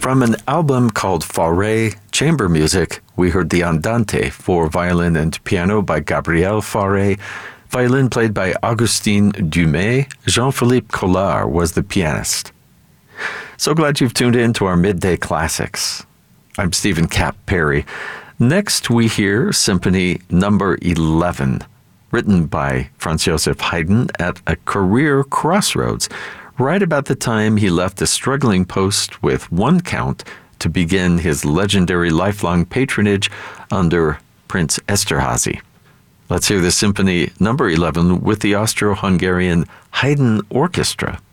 From an album called Fauré Chamber Music, we heard the Andante for violin and piano by Gabriel Fauré, violin played by Augustin Dumay. Jean-Philippe Collard was the pianist. So glad you've tuned in to our Midday Classics. I'm Stephen Cap Perry. Next, we hear Symphony Number 11, written by Franz Joseph Haydn at a career crossroads, right about the time he left a struggling post with one count to begin his legendary lifelong patronage under Prince Esterházy. Let's hear the Symphony Number 11 with the Austro-Hungarian Haydn Orchestra.